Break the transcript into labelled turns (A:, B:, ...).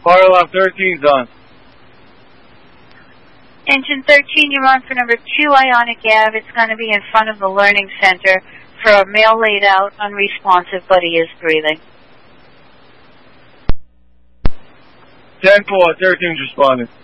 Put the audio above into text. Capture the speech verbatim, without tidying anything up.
A: Fire alarm thirteen's on.
B: Engine thirteen, you're on for number two, Ionic Ave. It's going to be in front of the Learning Center for a male laid out, unresponsive, but he is breathing.
A: ten four, thirteen's responding.